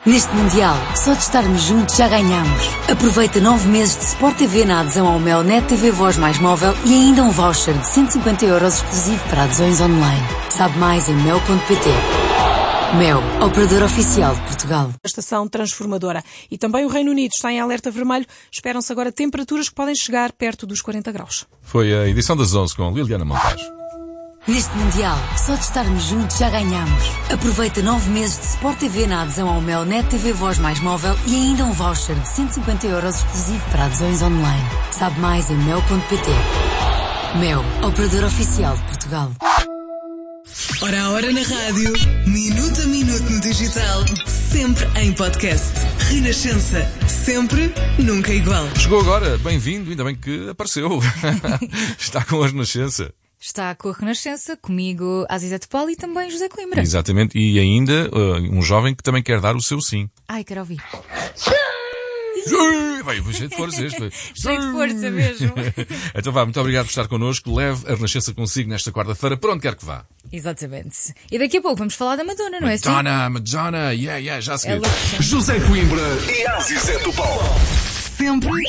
Neste Mundial, só de estarmos juntos já ganhamos. Aproveita 9 meses de Sport TV na adesão ao Mel Net TV Voz mais móvel e ainda um voucher de 150 € exclusivo para adesões online. Sabe mais em mel.pt. Mel, operador oficial de Portugal. Estação transformadora. E também o Reino Unido está em alerta vermelho. Esperam-se agora temperaturas que podem chegar perto dos 40 graus. Foi a edição das 11 com Liliana Montares. Neste Mundial, só de estarmos juntos já ganhamos. Aproveita 9 meses de Sport TV na adesão ao Mel Net TV Voz mais móvel e ainda um voucher de 150 € exclusivo para adesões online. Sabe mais em mel.pt. Mel, operador oficial de Portugal. Hora a hora na rádio, minuto a minuto no digital, sempre em podcast. Renascença, sempre, nunca igual. Chegou agora, bem-vindo, ainda bem que apareceu. Está com a Renascença. Está com a Renascença, comigo Aziza Topal e também José Coimbra. Exatamente, e ainda um jovem que também quer dar o seu sim. Ai, quero ouvir. Vai, cheio de força este. Cheio de força mesmo. Então vá, muito obrigado por estar connosco. Leve a Renascença consigo nesta quarta-feira, para onde quer que vá. Exatamente. E daqui a pouco vamos falar da Madonna, não é assim? Madonna, yeah, já a seguir. José Coimbra e Aziza Topal. Sempre